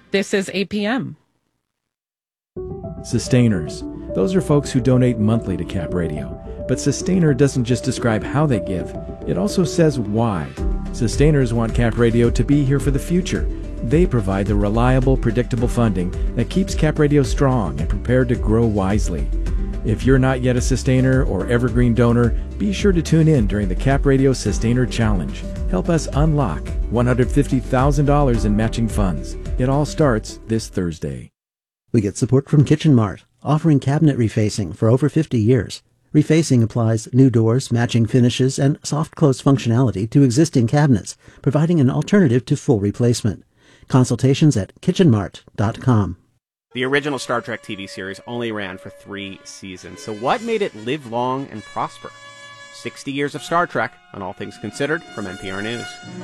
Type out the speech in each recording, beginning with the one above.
This is APM. Sustainers. Those are folks who donate monthly to Cap Radio. But Sustainer doesn't just describe how they give, it also says why. Sustainers want Cap Radio to be here for the future. They provide the reliable, predictable funding that keeps Cap Radio strong and prepared to grow wisely. If you're not yet a Sustainer or Evergreen donor, be sure to tune in during the Cap Radio Sustainer Challenge. Help us unlock $150,000 in matching funds. It all starts this Thursday. We get support from Kitchen Mart, offering cabinet refacing for over 50 years. Refacing applies new doors, matching finishes, and soft close functionality to existing cabinets, providing an alternative to full replacement. Consultations at kitchenmart.com. The original Star Trek TV series only ran for 3 seasons, so what made it live long and prosper? 60 years of Star Trek, on All Things Considered, from NPR News.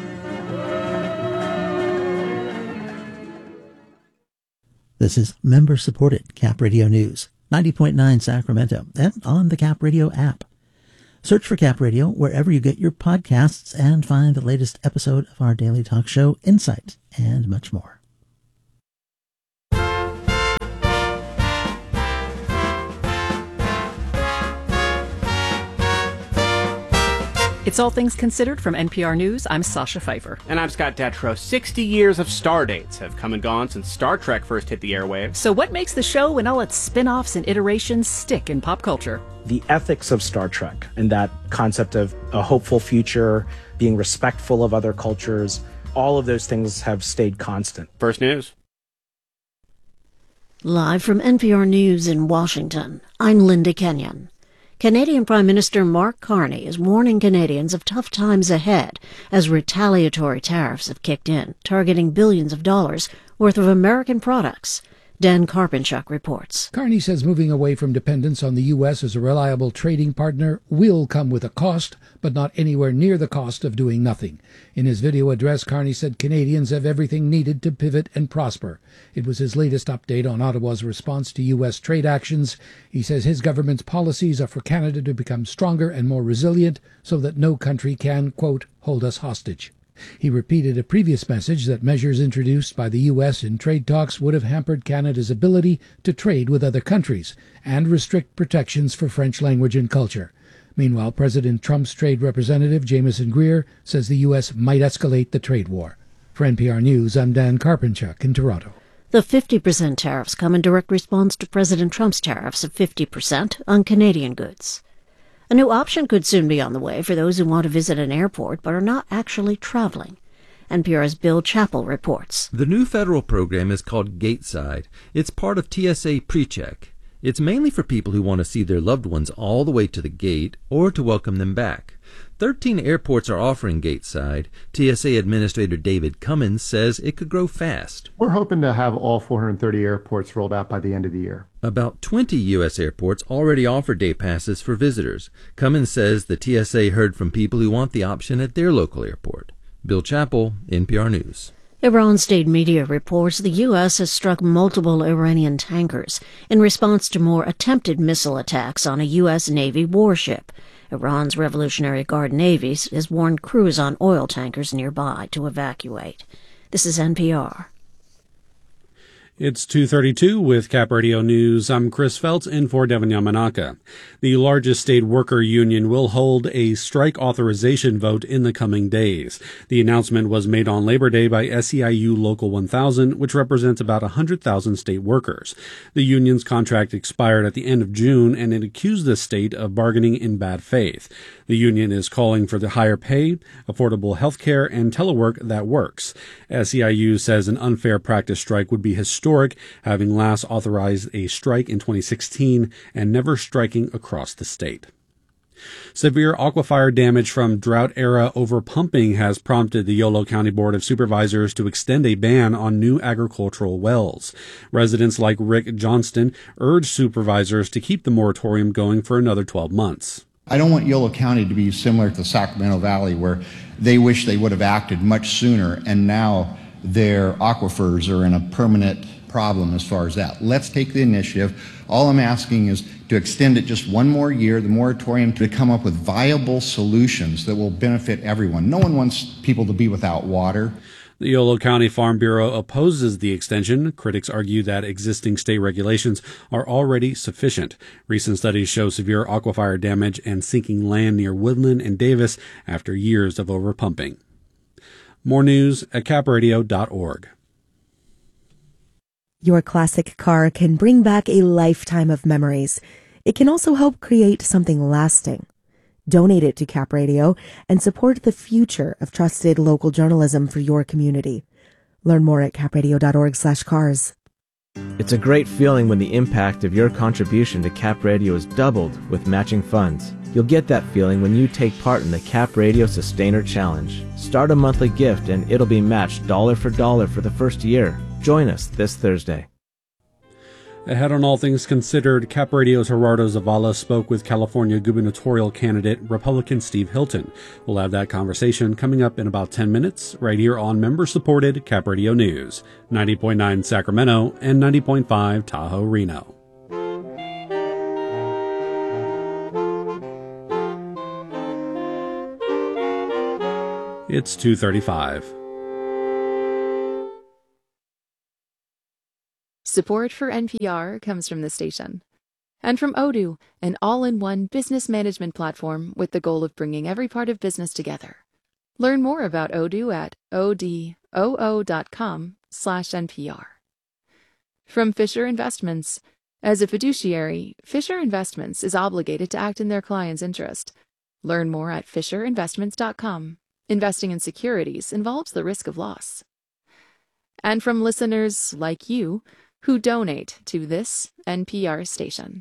This is member-supported Cap Radio News, 90.9 Sacramento, and on the Cap Radio app. Search for Cap Radio wherever you get your podcasts and find the latest episode of our daily talk show, Insight, and much more. It's All Things Considered from NPR News. I'm Sasha Pfeiffer. And I'm Scott Detrow. 60 years of star dates have come and gone since Star Trek first hit the airwaves. So what makes the show and all its spin-offs and iterations stick in pop culture? The ethics of Star Trek and that concept of a hopeful future, being respectful of other cultures, all of those things have stayed constant. First News. Live from NPR News in Washington, I'm Linda Kenyon. Canadian Prime Minister Mark Carney is warning Canadians of tough times ahead as retaliatory tariffs have kicked in, targeting billions of dollars worth of American products. Dan Karpinchuk reports. Carney says moving away from dependence on the U.S. as a reliable trading partner will come with a cost, but not anywhere near the cost of doing nothing. In his video address, Carney said Canadians have everything needed to pivot and prosper. It was his latest update on Ottawa's response to U.S. trade actions. He says his government's policies are for Canada to become stronger and more resilient so that no country can, quote, hold us hostage. He repeated a previous message that measures introduced by the U.S. in trade talks would have hampered Canada's ability to trade with other countries and restrict protections for French language and culture. Meanwhile, President Trump's trade representative, Jameson Greer, says the U.S. might escalate the trade war. For NPR News, I'm Dan Karpinchuk in Toronto. The 50% tariffs come in direct response to President Trump's tariffs of 50% on Canadian goods. A new option could soon be on the way for those who want to visit an airport but are not actually traveling. NPR's Bill Chappell reports. The new federal program is called Gateside. It's part of TSA PreCheck. It's mainly for people who want to see their loved ones all the way to the gate or to welcome them back. 13 airports are offering Gateside. TSA Administrator David Cummins says it could grow fast. We're hoping to have all 430 airports rolled out by the end of the year. About 20 U.S. airports already offer day passes for visitors. Cummins says the TSA heard from people who want the option at their local airport. Bill Chappell, NPR News. Iran state media reports the U.S. has struck multiple Iranian tankers in response to more attempted missile attacks on a U.S. Navy warship. Iran's Revolutionary Guard Navy has warned crews on oil tankers nearby to evacuate. This is NPR. It's 2:32 with Cap Radio News. I'm Chris Feltz in for Devin Yamanaka. The largest state worker union will hold a strike authorization vote in the coming days. The announcement was made on Labor Day by SEIU Local 1000, which represents about 100,000 state workers. The union's contract expired at the end of June, and it accused the state of bargaining in bad faith. The union is calling for the higher pay, affordable health care, and telework that works. SEIU says an unfair practice strike would be historic, having last authorized a strike in 2016 and never striking across the state. Severe aquifer damage from drought-era overpumping has prompted the Yolo County Board of Supervisors to extend a ban on new agricultural wells. Residents like Rick Johnston urge supervisors to keep the moratorium going for another 12 months. I don't want Yolo County to be similar to the Sacramento Valley, where they wish they would have acted much sooner, and now their aquifers are in a permanent problem as far as that. Let's take the initiative. All I'm asking is to extend it just one more year, the moratorium, to come up with viable solutions that will benefit everyone. No one wants people to be without water. The Yolo County Farm Bureau opposes the extension. Critics argue that existing state regulations are already sufficient. Recent studies show severe aquifer damage and sinking land near Woodland and Davis after years of overpumping. More news at capradio.org. Your classic car can bring back a lifetime of memories. It can also help create something lasting. Donate it to Cap Radio and support the future of trusted local journalism for your community. Learn more at capradio.org/cars. It's a great feeling when the impact of your contribution to Cap Radio is doubled with matching funds. You'll get that feeling when you take part in the Cap Radio Sustainer Challenge. Start a monthly gift and it'll be matched dollar for the first year. Join us this Thursday. Ahead on All Things Considered, Cap Radio's Gerardo Zavala spoke with California gubernatorial candidate Republican Steve Hilton. We'll have that conversation coming up in about 10 minutes right here on member-supported Cap Radio News, 90.9 Sacramento and 90.5 Tahoe Reno. It's 2:35. Support for NPR comes from the station and from Odoo, an all-in-one business management platform with the goal of bringing every part of business together. Learn more about Odoo at odoo.com/NPR. From Fisher Investments. As a fiduciary, Fisher Investments is obligated to act in their client's interest. Learn more at fisherinvestments.com. Investing in securities involves the risk of loss. And from listeners like you, who donate to this NPR station.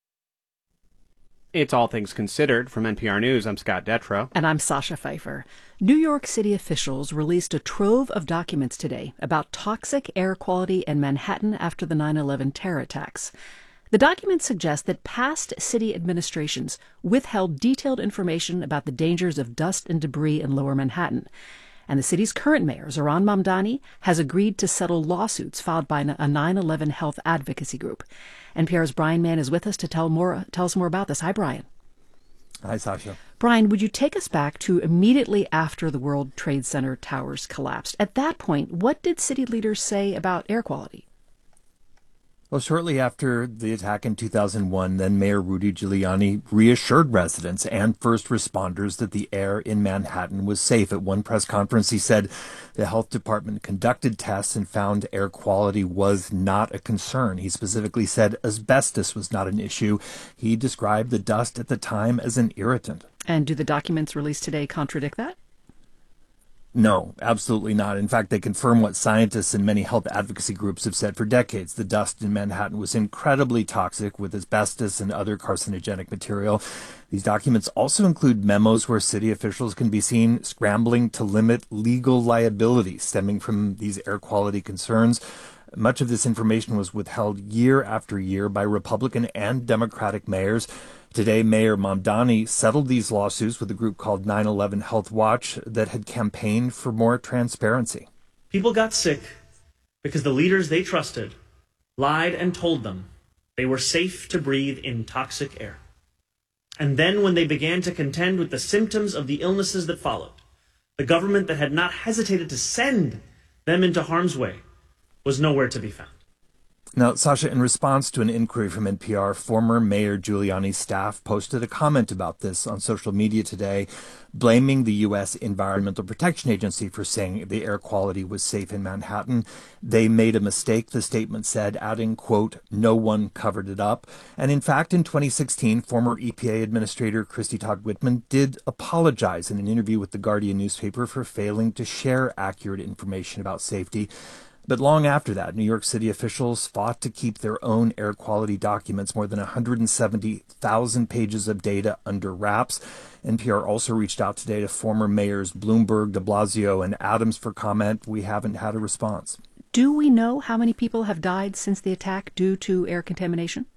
It's All Things Considered from NPR News. I'm Scott Detrow. And I'm Sasha Pfeiffer. New York City officials released a trove of documents today about toxic air quality in Manhattan after the 9/11 terror attacks. The documents suggest that past city administrations withheld detailed information about the dangers of dust and debris in Lower Manhattan. And the city's current mayor, Zohran Mamdani, has agreed to settle lawsuits filed by a 9/11 health advocacy group. NPR's Brian Mann is with us to tell us more about this. Hi, Brian. Hi, Sasha. Brian, would you take us back to immediately after the World Trade Center towers collapsed? At that point, what did city leaders say about air quality? Well, shortly after the attack in 2001, then Mayor Rudy Giuliani reassured residents and first responders that the air in Manhattan was safe. At one press conference, he said the health department conducted tests and found air quality was not a concern. He specifically said asbestos was not an issue. He described the dust at the time as an irritant. And do the documents released today contradict that? No, absolutely not. In fact, they confirm what scientists and many health advocacy groups have said for decades. The dust in Manhattan was incredibly toxic with asbestos and other carcinogenic material. These documents also include memos where city officials can be seen scrambling to limit legal liability stemming from these air quality concerns. Much of this information was withheld year after year by Republican and Democratic mayors. Today, Mayor Mamdani settled these lawsuits with a group called 9/11 Health Watch that had campaigned for more transparency. People got sick because the leaders they trusted lied and told them they were safe to breathe in toxic air. And then when they began to contend with the symptoms of the illnesses that followed, the government that had not hesitated to send them into harm's way was nowhere to be found. Now, Sasha, in response to an inquiry from NPR, former Mayor Giuliani's staff posted a comment about this on social media today, blaming the U.S. Environmental Protection Agency for saying the air quality was safe in Manhattan. They made a mistake, the statement said, adding, quote, "No one covered it up." And in fact, in 2016, former EPA Administrator Christy Todd Whitman did apologize in an interview with the Guardian newspaper for failing to share accurate information about safety. But long after that, New York City officials fought to keep their own air quality documents, more than 170,000 pages of data, under wraps. NPR also reached out today to former mayors Bloomberg, de Blasio, and Adams for comment. We haven't had a response. Do we know how many people have died since the attack due to air contamination?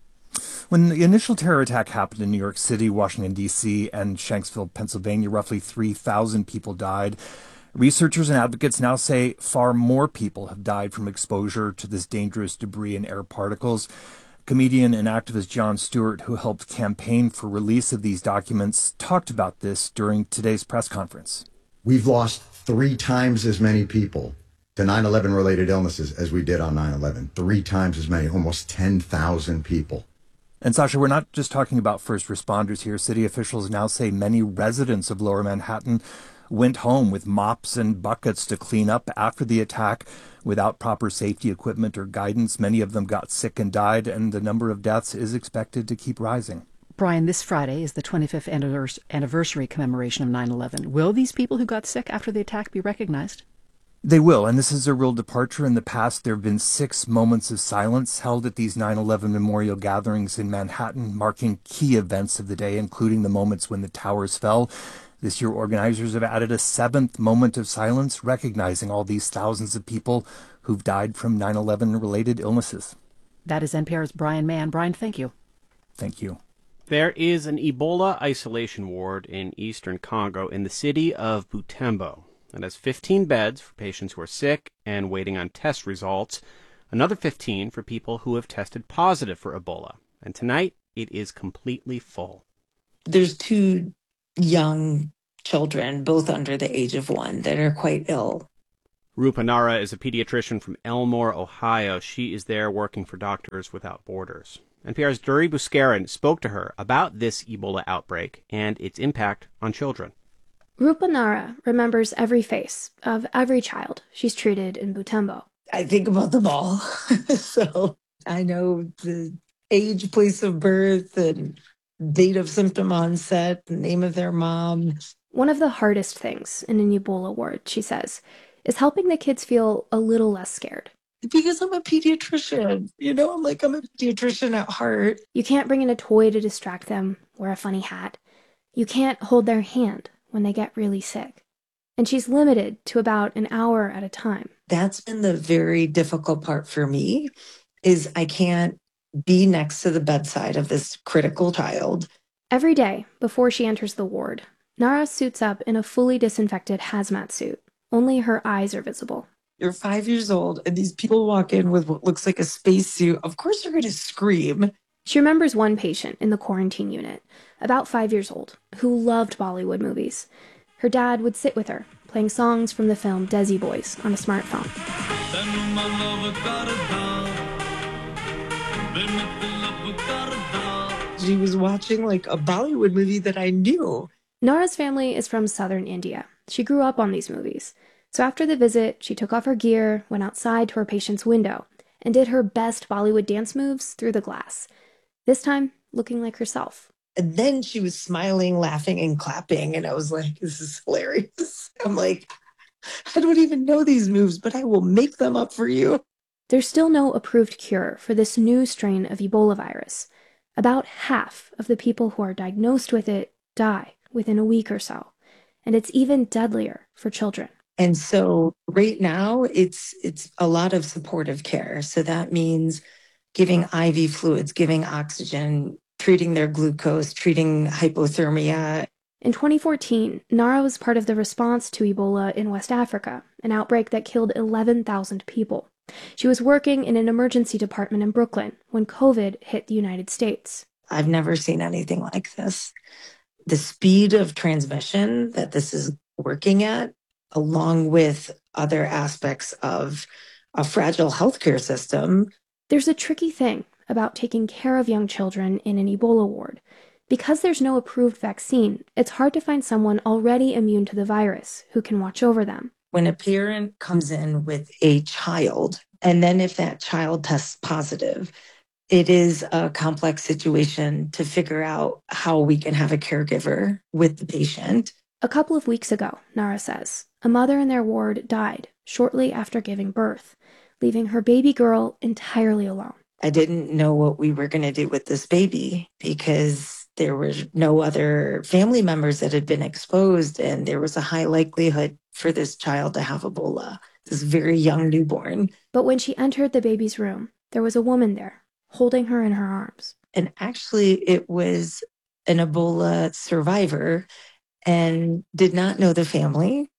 When the initial terror attack happened in New York City, Washington, D.C., and Shanksville, Pennsylvania, roughly 3,000 people died. Researchers and advocates now say far more people have died from exposure to this dangerous debris and air particles. Comedian and activist Jon Stewart, who helped campaign for release of these documents, talked about this during today's press conference. We've lost 3 times as many people to 9/11 related illnesses as we did on 9/11. 3 times as many, almost 10,000 people. And Sasha, we're not just talking about first responders here. City officials now say many residents of Lower Manhattan went home with mops and buckets to clean up after the attack without proper safety equipment or guidance. Many of them got sick and died, and the number of deaths is expected to keep rising. Brian, this Friday is the 25th anniversary commemoration of 9/11. Will these people who got sick after the attack be recognized? They will, and this is a real departure. In the past, there have been 6 moments of silence held at these 9/11 memorial gatherings in Manhattan, marking key events of the day, including the moments when the towers fell. This year, organizers have added a 7th moment of silence, recognizing all these thousands of people who've died from 9/11-related illnesses. That is NPR's Brian Mann. Brian, thank you. Thank you. There is an Ebola isolation ward in eastern Congo in the city of Butembo. It has 15 beds for patients who are sick and waiting on test results, another 15 for people who have tested positive for Ebola. And tonight, it is completely full. There's 2 young children, both under the age of 1, that are quite ill. Rupa Nara is a pediatrician from Elmore, Ohio. She is there working for Doctors Without Borders. NPR's Duri Buscarin spoke to her about this Ebola outbreak and its impact on children. Rupa Nara remembers every face of every child she's treated in Butembo. I think about them all. So I know the age, place of birth, and date of symptom onset, the name of their mom. One of the hardest things in an Ebola ward, she says, is helping the kids feel a little less scared. Because I'm a pediatrician. I'm a pediatrician at heart. You can't bring in a toy to distract them, wear a funny hat. You can't hold their hand when they get really sick. And she's limited to about an hour at a time. That's been the very difficult part for me, is I can't be next to the bedside of this critical child. Every day, before she enters the ward, Nara suits up in a fully disinfected hazmat suit. Only her eyes are visible. You're 5 years old, and these people walk in with what looks like a spacesuit. Of course you're going to scream. She remembers one patient in the quarantine unit, about 5 years old, who loved Bollywood movies. Her dad would sit with her, playing songs from the film Desi Boys on a smartphone. She was watching like a Bollywood movie that I knew. Nara's family is from southern India. She grew up on these movies. So after the visit, she took off her gear, went outside to her patient's window, and did her best Bollywood dance moves through the glass. This time, looking like herself. And then she was smiling, laughing, and clapping. And I was like, this is hilarious. I'm like, I don't even know these moves, but I will make them up for you. There's still no approved cure for this new strain of Ebola virus. About half of the people who are diagnosed with it die within a week or so. And it's even deadlier for children. And so right now, it's a lot of supportive care. So that means giving IV fluids, giving oxygen, treating their glucose, treating hypothermia. In 2014, Nara was part of the response to Ebola in West Africa, an outbreak that killed 11,000 people. She was working in an emergency department in Brooklyn when COVID hit the United States. I've never seen anything like this. The speed of transmission that this is working at, along with other aspects of a fragile healthcare system. There's a tricky thing about taking care of young children in an Ebola ward. Because there's no approved vaccine, it's hard to find someone already immune to the virus who can watch over them. When a parent comes in with a child, and then if that child tests positive, it is a complex situation to figure out how we can have a caregiver with the patient. A couple of weeks ago, Nara says, a mother in their ward died shortly after giving birth, leaving her baby girl entirely alone. I didn't know what we were going to do with this baby because there were no other family members that had been exposed, and there was a high likelihood for this child to have Ebola, this very young newborn. But when she entered the baby's room, there was a woman there, holding her in her arms. And actually, it was an Ebola survivor and did not know the family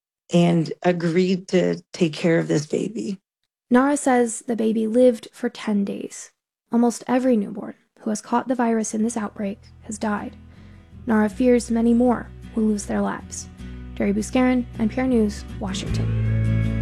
and agreed to take care of this baby. Nara says the baby lived for 10 days. Almost every newborn who has caught the virus in this outbreak has died. Nara fears many more will lose their lives. Jerry Buscarin, NPR News, Washington.